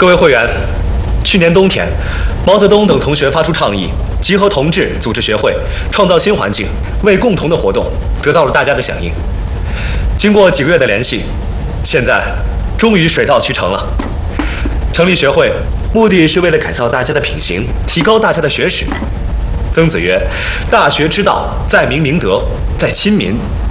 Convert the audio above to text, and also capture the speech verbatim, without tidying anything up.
各位会员，去年冬天，毛泽东等同学发出倡议，集合同志组织学会，创造新环境，为共同的活动得到了大家的响应。经过几个月的联系，现在终于水到渠成了。成立学会，目的是为了改造大家的品行，提高大家的学识。曾子曰：“大学之道，在明明德，在亲民，